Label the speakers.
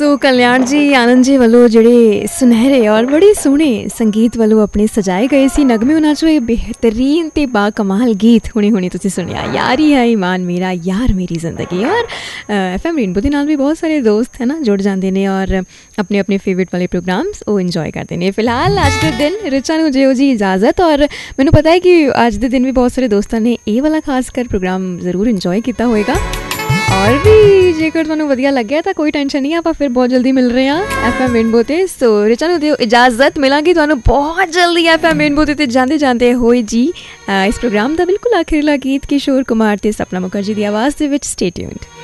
Speaker 1: सो कल्याण जी आनंद जी वालों ਜਿਹੜੇ ਸੁਨਹਿਰੇ और बड़े सोहने संगीत वालों अपने सजाए गए सी नगमे उन्हां चों बेहतरीन ते बाकमाल गीत हुणे तुसीं सुनिया यारी है ईमान मेरा यार मेरी जिंदगी। और FM रेनबो दे नाल भी बहुत सारे दोस्त है ना जुड़ जाते हैं और अपने अपने फेवरेट वाले प्रोग्राम्स वो इंजॉय करते हैं। फिलहाल अज के दिन रिचा नूं दिओ जी इजाजत और मैनूं पता है कि अज के दिन भी बहुत सारे दोस्तों ने ये वाला खासकर प्रोग्राम जरूर इंजॉय किया होएगा और भी जेकर तुहानूं वधिया लग्या तो कोई टेंशन नहीं, आपां फिर बहुत जल्दी मिल रहे हैं FM रेनबो ते। सो रिचा नूं दिओ इजाजत, मिलांगे तुहानूं बहुत जल्दी FM रेनबो ते जांदे जांदे होए जी इस प्रोग्राम का बिल्कुल आखिरला गीत किशोर कुमार ते सपना मुखर्जी की आवाज़ दे विच। Stay tuned.